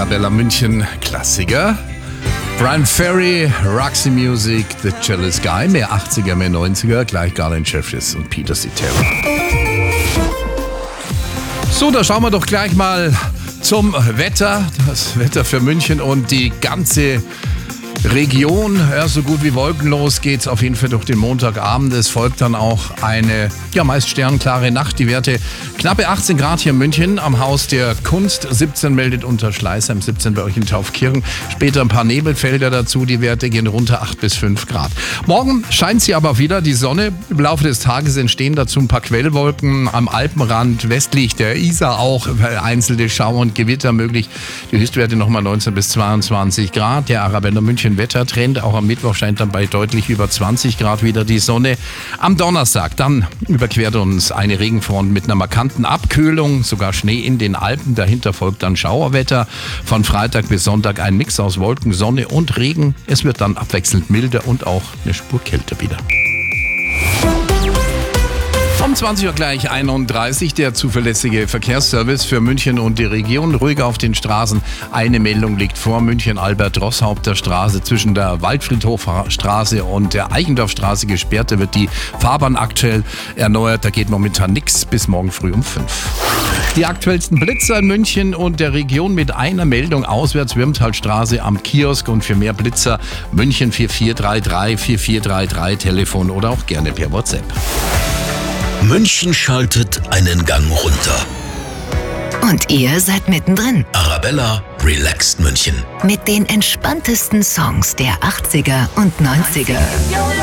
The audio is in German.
Arabella München Klassiker. Brian Ferry, Roxy Music, The Jealous Guy, mehr 80er, mehr 90er, gleich Garland Jeffries und Peter Cetera. So, da schauen wir doch gleich mal zum Wetter. Das Wetter für München und die ganze Region. Ja, so gut wie wolkenlos geht's auf jeden Fall durch den Montagabend. Es folgt dann auch eine, meist sternklare Nacht. Die Werte knappe 18 Grad hier in München am Haus der Kunst. 17 meldet Unterschleißheim, 17 bei euch in Taufkirchen. Später ein paar Nebelfelder dazu. Die Werte gehen runter 8 bis 5 Grad. Morgen scheint sie aber wieder, die Sonne. Im Laufe des Tages entstehen dazu ein paar Quellwolken am Alpenrand, westlich der Isar auch einzelne Schauer und Gewitter möglich. Die Höchstwerte nochmal 19 bis 22 Grad. Der Arabella München Wettertrend. Auch am Mittwoch scheint dann bei deutlich über 20 Grad wieder die Sonne. Am Donnerstag dann überquert uns eine Regenfront mit einer markanten Abkühlung, sogar Schnee in den Alpen. Dahinter folgt dann Schauerwetter. Von Freitag bis Sonntag ein Mix aus Wolken, Sonne und Regen. Es wird dann abwechselnd milder und auch eine Spur kälter wieder. Um 20 Uhr gleich 31, der zuverlässige Verkehrsservice für München und die Region. Ruhig auf den Straßen. Eine Meldung liegt vor: München Albert-Roßhaupter Straße zwischen der Waldfriedhofstraße und der Eichendorffstraße gesperrt. Da wird die Fahrbahn aktuell erneuert. Da geht momentan nichts bis morgen früh um 5. Die aktuellsten Blitzer in München und der Region mit einer Meldung auswärts: Wirmtalstraße am Kiosk. Und für mehr Blitzer München 4433 4433 Telefon oder auch gerne per WhatsApp. München schaltet einen Gang runter. Und ihr seid mittendrin. Arabella relaxt München. Mit den entspanntesten Songs der 80er und 90er.